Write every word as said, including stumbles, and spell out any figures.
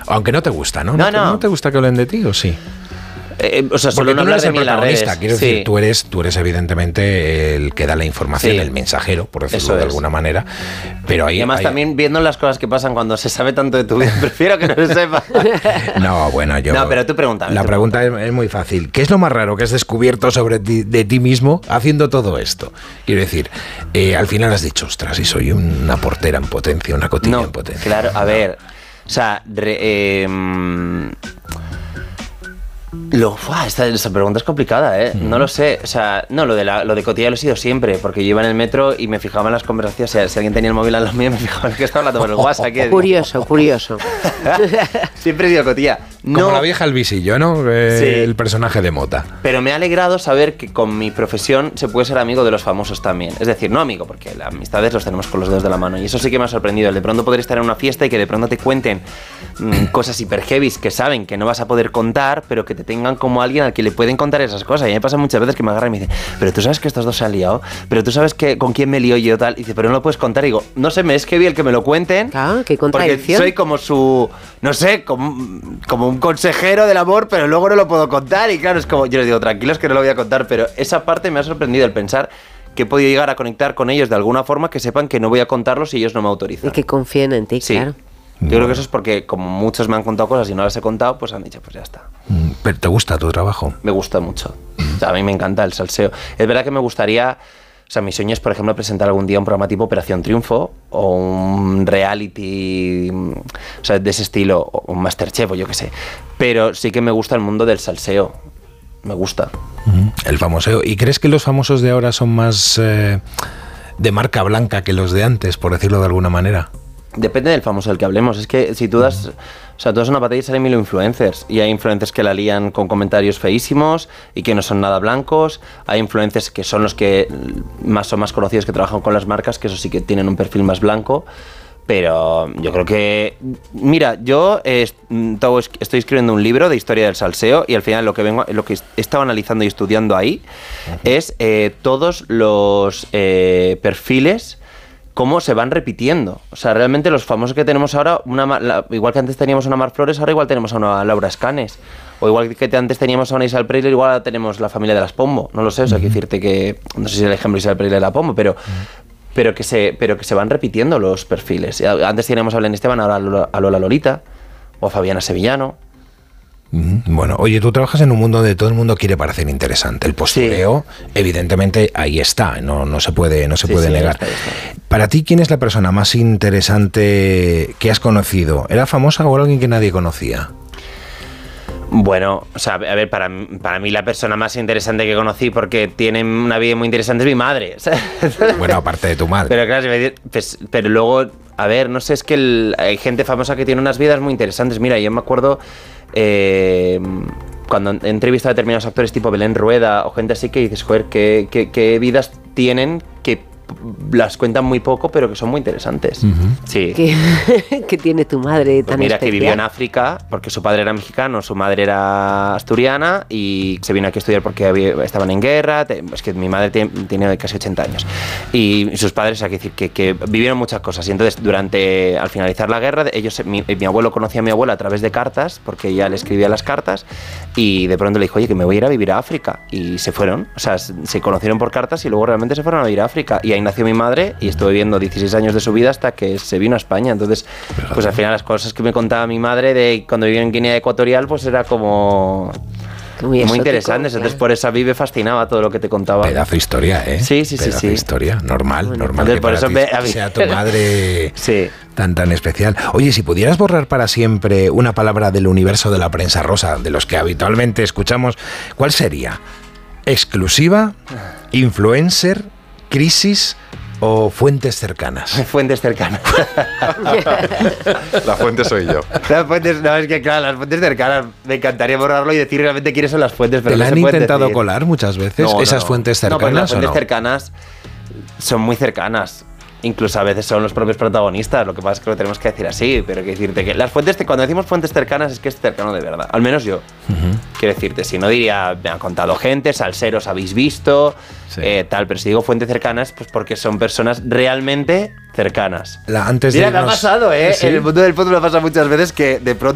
Aunque no te gusta, ¿no? No, ¿No, no. ¿No te gusta que hablen de ti o sí? Eh, o sea, solo Porque no tú no hablar eres de el mí en las protagonista, redes. quiero Sí. decir, tú eres, tú eres evidentemente el que da la información, Sí. el mensajero, por decirlo Eso de es. alguna manera. Pero ahí, Y además ahí- también viendo las cosas que pasan cuando se sabe tanto de tu vida, prefiero que no se sepa. No, bueno, yo... No, pero tú pregúntame. La tú pregunta es, es muy fácil. ¿Qué es lo más raro que has descubierto sobre ti, de ti mismo haciendo todo esto? Quiero decir, eh, al final has dicho, ostras, y soy una portera en potencia, una cotilla No, en potencia. claro, a ver, o sea, re- eh, lo, ¡fua! esta, esta pregunta es complicada, ¿eh? Mm. No lo sé, o sea, no, lo de, la, lo de cotilla lo he sido siempre, porque yo iba en el metro y me fijaba en las conversaciones, o sea, si alguien tenía el móvil al lado mío, me fijaba en que estaba hablando por el WhatsApp. ¿Qué? Curioso, curioso. Siempre he sido cotilla. No, Como la vieja el visillo, ¿no? Eh, Sí. El personaje de Mota. pero me ha alegrado saber que con mi profesión se puede ser amigo de los famosos también. Es decir, no amigo, porque las amistades los tenemos con los dedos de la mano. Y eso sí que me ha sorprendido. El de pronto poder estar en una fiesta y que de pronto te cuenten mmm, cosas hiper heavies que saben que no vas a poder contar, pero que te tengan como alguien al que le pueden contar esas cosas. Y a mí me pasa muchas veces que me agarran y me dicen, pero tú sabes que estos dos se han liado, pero tú sabes que con quién me lío yo tal. Y dice, pero no lo puedes contar. Y digo, no sé, me es heavy el que me lo cuenten. Claro, qué Porque contradicción. soy como su, no sé, como, como un consejero del amor, pero luego no lo puedo contar. Y claro, es como, yo les digo, tranquilos que no lo voy a contar, pero esa parte me ha sorprendido el pensar que he podido llegar a conectar con ellos de alguna forma que sepan que no voy a contarlos si ellos no me autorizan. Y que confíen en ti, Sí. claro. Yo creo que eso es porque como muchos me han contado cosas y no las he contado, pues han dicho, pues ya está. Mm, ¿Pero te gusta tu trabajo? Me gusta mucho. O sea, a mí me encanta el salseo. Es verdad que me gustaría... O sea, mi sueño es, por ejemplo, presentar algún día un programa tipo Operación Triunfo o un reality, o sea, de ese estilo, o un Masterchef o yo qué sé. Pero sí que me gusta el mundo del salseo. Me gusta. El famoseo. ¿Y crees que los famosos de ahora son más eh, de marca blanca que los de antes, por decirlo de alguna manera? Depende del famoso del que hablemos. Es que si tú das... O sea, tú das una batalla y salen mil influencers. Y hay influencers que la lían con comentarios feísimos y que no son nada blancos. Hay influencers que son los que más son más conocidos, que trabajan con las marcas, que eso sí que tienen un perfil más blanco. Pero yo creo que... Mira, yo eh, estoy escribiendo un libro de historia del salseo y al final lo que vengo, lo que he estado analizando y estudiando ahí uh-huh. es eh, todos los eh, perfiles, cómo se van repitiendo. O sea, realmente los famosos que tenemos ahora, una, la, igual que antes teníamos a una Mar Flores, ahora igual tenemos a una Laura Escanes. O igual que antes teníamos a una Isabel Preisler, igual ahora tenemos la familia de las Pombo. No lo sé, o sea, hay que decirte que... No sé si es el ejemplo de Isabel Preisler de la Pombo, pero... Uh-huh. Pero que, se, pero que se van repitiendo los perfiles. Antes teníamos a Belén Esteban, ahora a Lola, a Lola Lolita, o a Fabiana Sevillano. Bueno, oye, tú trabajas en un mundo donde todo el mundo quiere parecer interesante. El postureo, sí. evidentemente, ahí está, no, no se puede, no se sí, puede sí, negar. Está, está. Para ti, ¿quién es la persona más interesante que has conocido? ¿Era famosa o alguien que nadie conocía? Bueno, o sea, a ver, para, para mí la persona más interesante que conocí, porque tiene una vida muy interesante, es mi madre. Bueno, aparte de tu madre. Pero claro, pues, pero luego, a ver, no sé, es que el, hay gente famosa que tiene unas vidas muy interesantes. Mira, yo me acuerdo eh, cuando he entrevistado a determinados actores tipo Belén Rueda o gente así que dices, joder, qué, qué, qué vidas tienen que las cuentan muy poco, pero que son muy interesantes. Uh-huh. Sí. ¿Qué, ¿Qué tiene tu madre tan pues mira, especial? Que vivió en África, porque su padre era mexicano, su madre era asturiana, y se vino aquí a estudiar porque había, estaban en guerra. Es que mi madre tiene, tiene casi ochenta años. Y sus padres, hay que decir, que, que vivieron muchas cosas. Y entonces, durante, al finalizar la guerra, ellos, mi, mi abuelo conocía a mi abuela a través de cartas, porque ella le escribía las cartas, y de pronto le dijo, oye, que me voy a ir a vivir a África. Y se fueron, o sea, se conocieron por cartas y luego realmente se fueron a vivir a África. Y ahí nació mi madre y estuve viviendo dieciséis años de su vida hasta que se vino a España. Entonces, pues al final las cosas que me contaba mi madre de cuando vivía en Guinea Ecuatorial, pues era como... Muy, muy interesantes, claro. Entonces por esa vive fascinaba todo lo que te contaba. Pedazo de historia, ¿eh? Sí, sí, Pedazo sí, sí. de historia, normal, bueno, normal que por para eso ti me, a mí, sea tu madre sí. tan tan especial. Oye, si pudieras borrar para siempre una palabra del universo de la prensa rosa, de los que habitualmente escuchamos, ¿cuál sería? ¿Exclusiva? ¿Influencer? ¿Crisis? ¿O fuentes cercanas? Fuentes cercanas. La fuente soy yo. Las fuentes, no, es que claro, las fuentes cercanas. Me encantaría borrarlo y decir realmente quiénes son las fuentes. Pero ¿Te no la se han pueden intentado decir. colar muchas veces? No, ¿Esas no, no. fuentes cercanas? No, pero las fuentes ¿o no? cercanas son muy cercanas. Incluso a veces son los propios protagonistas. Lo que pasa es que lo tenemos que decir así. Pero que decirte que las fuentes, cuando decimos fuentes cercanas, es que es cercano de verdad. Al menos yo. Uh-huh. Quiero decirte, si no diría, me han contado gente, salseros habéis visto, sí. eh, tal. Pero si digo fuentes cercanas, pues porque son personas realmente cercanas. La, antes Mira, de que irnos... ha pasado, ¿eh? ¿Sí? En el mundo del fútbol me pasa muchas veces que de pronto